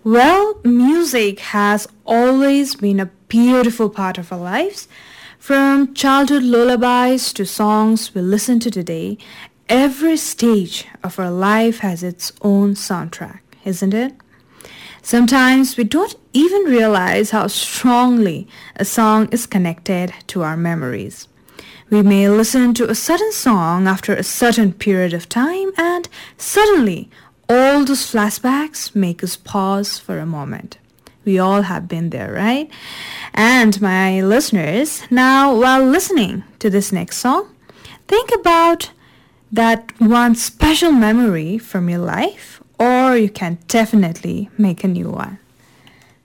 Well, music has always been a beautiful part of our lives. From childhood lullabies to songs we listen to today, every stage of our life has its own soundtrack, isn't it? Sometimes we don't even realize how strongly a song is connected to our memories. We may listen to a certain song after a certain period of time, and suddenly all those flashbacks make us pause for a moment. We all have been there, right? And my listeners, now while listening to this next song, think about that one special memory from your life, or you can definitely make a new one.